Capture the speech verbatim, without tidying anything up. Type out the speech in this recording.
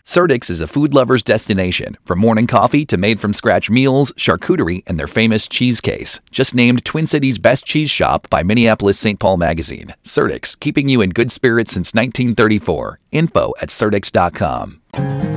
Surdyk's is a food lover's destination, from morning coffee to made-from-scratch meals, charcuterie, and their famous cheese case. Just named Twin Cities' best cheese shop by Minneapolis Saint Paul Magazine. Surdyk's, keeping you in good spirits since nineteen thirty-four. Info at surdyks dot com.